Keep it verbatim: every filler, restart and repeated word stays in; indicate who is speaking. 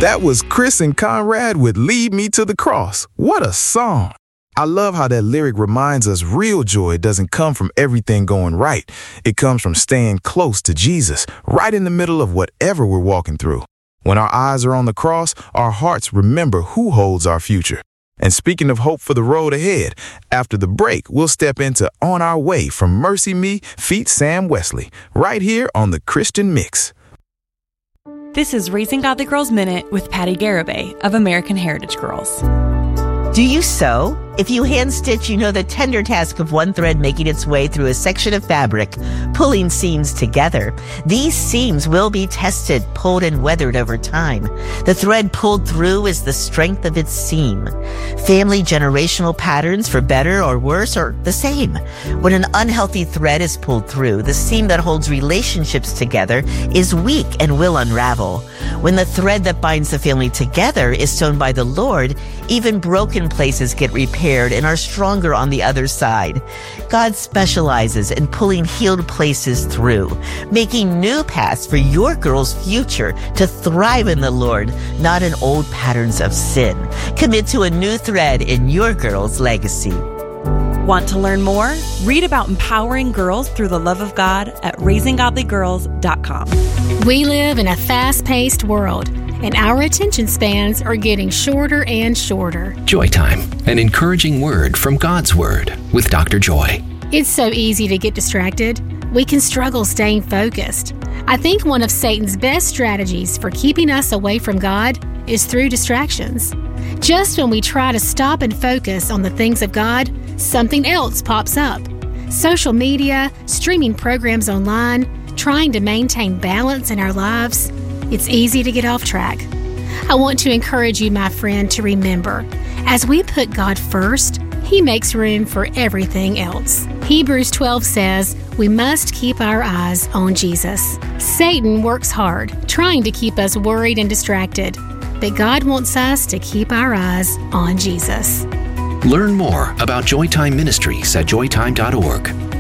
Speaker 1: That was Chris and Conrad with Lead Me to the Cross. What a song. I love how that lyric reminds us real joy doesn't come from everything going right. It comes from staying close to Jesus, right in the middle of whatever we're walking through. When our eyes are on the cross, our hearts remember who holds our future. And speaking of hope for the road ahead, after the break, we'll step into On Our Way from Mercy Me feat. Sam Wesley, right here on the Christian Mix.
Speaker 2: This is Raising Godly Girls Minute with Patty Garibay of American Heritage Girls.
Speaker 3: Do you sew? If you hand stitch, you know the tender task of one thread making its way through a section of fabric, pulling seams together. These seams will be tested, pulled, and weathered over time. The thread pulled through is the strength of its seam. Family generational patterns, for better or worse, are the same. When an unhealthy thread is pulled through, the seam that holds relationships together is weak and will unravel. When the thread that binds the family together is sewn by the Lord, even broken places get repaired and are stronger on the other side. God specializes in pulling healed places through, making new paths for your girl's future to thrive in the Lord, not in old patterns of sin. Commit to a new thread in your girl's legacy.
Speaker 2: Want to learn more? Read about empowering girls through the love of God at raising godly girls dot com.
Speaker 4: We live in a fast-paced world, and our attention spans are getting shorter and shorter.
Speaker 5: Joy Time, an encouraging word from God's Word with Doctor Joy.
Speaker 4: It's so easy to get distracted. We can struggle staying focused. I think one of Satan's best strategies for keeping us away from God is through distractions. Just when we try to stop and focus on the things of God, something else pops up. Social media, streaming programs online, trying to maintain balance in our lives. It's easy to get off track. I want to encourage you, my friend, to remember, as we put God first, He makes room for everything else. Hebrews twelve says, we must keep our eyes on Jesus. Satan works hard, trying to keep us worried and distracted, but God wants us to keep our eyes on Jesus.
Speaker 5: Learn more about Joy Time Ministries at joy time dot org.